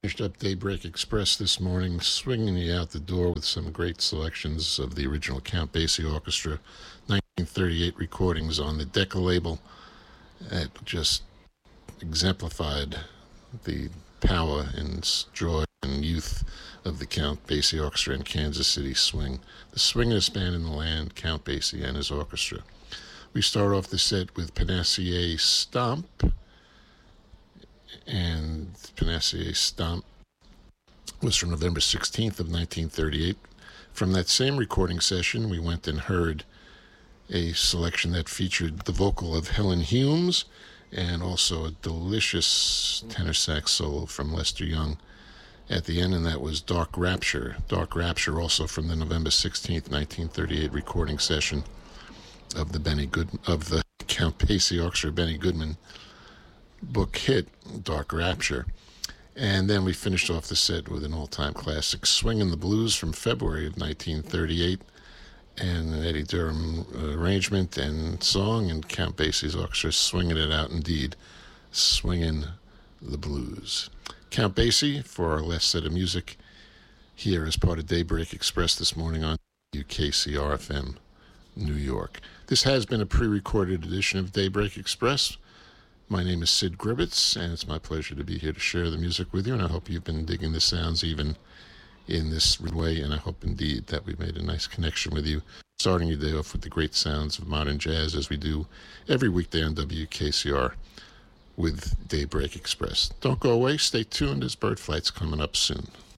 Finished up Daybreak Express this morning, swinging you out the door with some great selections of the original Count Basie Orchestra 1938 recordings on the Decca label that just exemplified the power and joy and youth of the Count Basie Orchestra in Kansas City swing. The swingingest band in the land, Count Basie and his orchestra. We start off the set with Panacea Stomp, and Panacea Stomp was from November 16th of 1938. From that same recording session, we went and heard a selection that featured the vocal of Helen Humes and also a delicious tenor sax solo from Lester Young at the end, and that was Dark Rapture. Dark Rapture also from the November 16th, 1938 recording session of the Count Basie Orchestra Benny Goodman book hit, Dark Rapture. And then we finished off the set with an all-time classic, Swingin' the Blues from February of 1938, and an Eddie Durham arrangement and song, and Count Basie's orchestra swinging it out indeed, Swingin' the Blues. Count Basie for our last set of music here as part of Daybreak Express this morning on WKCR-FM, New York. This has been a pre-recorded edition of Daybreak Express. My name is Sid Gribbets, and it's my pleasure to be here to share the music with you, and I hope you've been digging the sounds even in this way, and I hope indeed that we've made a nice connection with you, starting your day off with the great sounds of modern jazz as we do every weekday on WKCR with Daybreak Express. Don't go away, stay tuned, as Bird Flight's coming up soon.